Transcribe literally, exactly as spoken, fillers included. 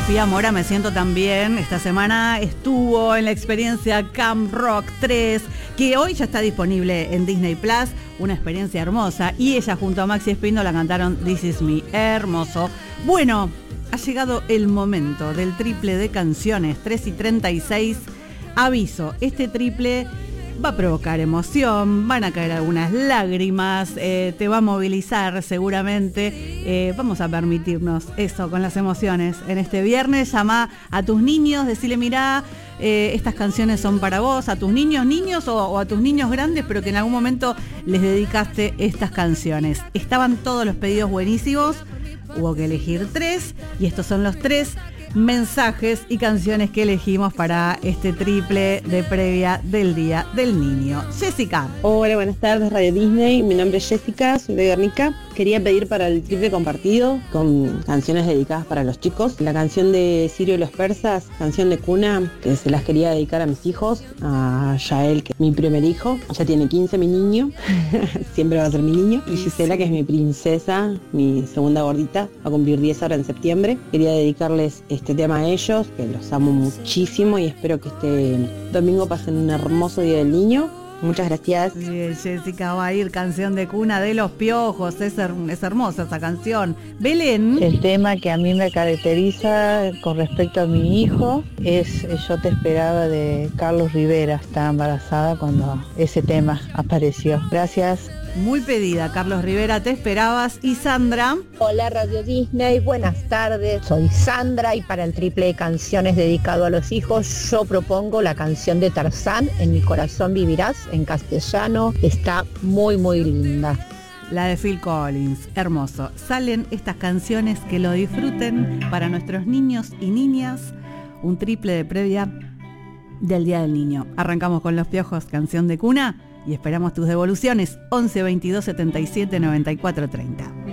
Sofía Mora, me siento tan bien. Esta semana estuvo en la experiencia Camp Rock tres, que hoy ya está disponible en Disney Plus. Una experiencia hermosa. Y ella junto a Maxi Espíndola cantaron This Is Me. Hermoso. Bueno, ha llegado el momento del triple de canciones. tres y treinta y seis. Aviso, este triple va a provocar emoción, van a caer algunas lágrimas, eh, te va a movilizar seguramente. Eh, vamos a permitirnos eso con las emociones en este viernes. Llama a tus niños, decile, mirá, eh, estas canciones son para vos, a tus niños, niños o, o a tus niños grandes, pero que en algún momento les dedicaste estas canciones. Estaban todos los pedidos buenísimos, hubo que elegir tres, y estos son los tres mensajes y canciones que elegimos para este triple de previa del Día del Niño. Jessica. Hola, buenas tardes, Radio Disney. Mi nombre es Jessica, soy de Guernica. Quería pedir para el triple compartido con canciones dedicadas para los chicos. La canción de Sirio y los Persas, canción de cuna, que se las quería dedicar a mis hijos, a Yael, que es mi primer hijo. Ya tiene quince, mi niño. Siempre va a ser mi niño. Y Gisela, que es mi princesa, mi segunda gordita, va a cumplir diez ahora en septiembre. Quería dedicarles este tema a ellos, que los amo muchísimo y espero que este domingo pasen un hermoso Día del Niño. Muchas gracias. Bien, Jessica, va a ir canción de cuna de Los Piojos. Es, her- es hermosa esa canción. Belén. El tema que a mí me caracteriza con respecto a mi hijo es Yo te esperaba, de Carlos Rivera. Estaba embarazada cuando ese tema apareció. Gracias. Muy pedida, Carlos Rivera, te esperabas. Y Sandra. Hola Radio Disney, buenas tardes, soy Sandra y para el triple de canciones dedicado a los hijos yo propongo la canción de Tarzán, En mi corazón vivirás, en castellano, está muy muy linda. La de Phil Collins, hermoso. Salen estas canciones, que lo disfruten para nuestros niños y niñas. Un triple de previa del Día del Niño. Arrancamos con Los Piojos, canción de cuna, y esperamos tus devoluciones. once veintidós setenta y siete noventa y cuatro treinta.